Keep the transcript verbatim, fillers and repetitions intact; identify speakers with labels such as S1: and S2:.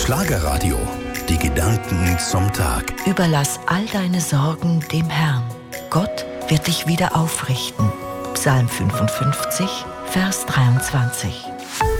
S1: Schlagerradio. Die Gedanken zum Tag.
S2: Überlass all deine Sorgen dem Herrn. Gott wird dich wieder aufrichten. Psalm fünfundfünfzig, Vers dreiundzwanzig.